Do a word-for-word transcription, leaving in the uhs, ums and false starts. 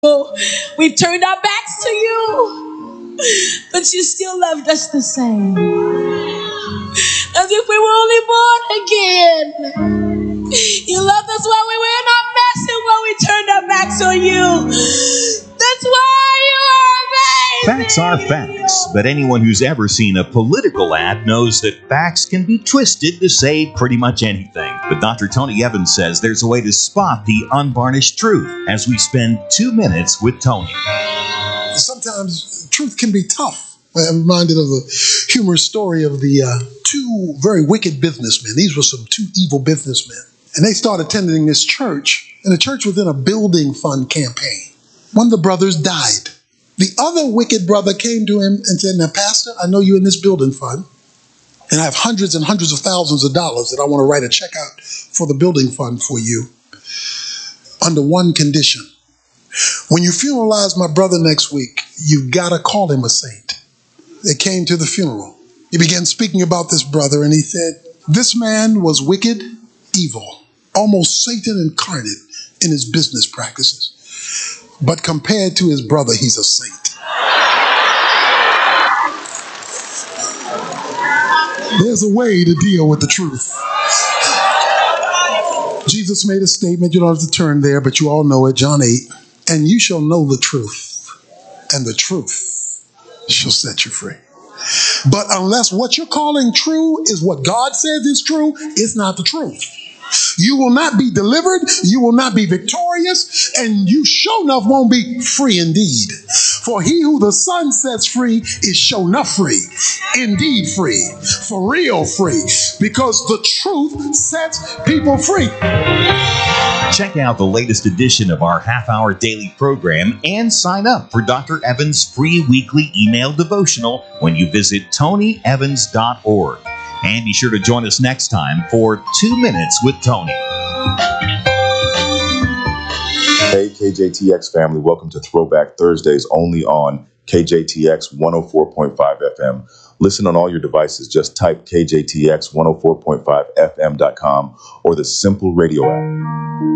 We've turned our backs to you, but you still loved us the same. As if we were only born again. You loved us while we were in our mess and while we turned our backs on you. That's why you are amazing. Facts are facts, but anyone who's ever seen a political ad knows that facts can be twisted to say pretty much anything. But Doctor Tony Evans says there's a way to spot the unvarnished truth as we spend two minutes with Tony. Sometimes truth can be tough. I'm reminded of a humorous story of the uh, two very wicked businessmen. These were some two evil businessmen. And they started attending this church, and the church was in a building fund campaign. One of the brothers died. The other wicked brother came to him and said, "Now, Pastor, I know you're in this building fund, and I have hundreds and hundreds of thousands of dollars that I want to write a check out for the building fund for you under one condition. When you funeralize my brother next week, you've got to call him a saint." They came to the funeral. He began speaking about this brother, and he said, "This man was wicked, evil, almost Satan incarnate in his business practices. But compared to his brother, he's a saint." There's a way to deal with the truth. Jesus made a statement, you don't have to turn there, but you all know it, John eight. "And you shall know the truth, and the truth shall set you free." But unless what you're calling true is what God says is true, it's not the truth. You will not be delivered, you will not be victorious, and you sure enough won't be free indeed. For he who the Son sets free is sure enough free, indeed free, for real free, because the truth sets people free. Check out the latest edition of our half-hour daily program and sign up for Doctor Evans' free weekly email devotional when you visit tony evans dot org. And be sure to join us next time for Two Minutes with Tony. Hey, K J T X family, welcome to Throwback Thursdays only on K J T X one oh four point five F M. Listen on all your devices. Just type K J T X one oh four point five F M dot com or the Simple Radio app.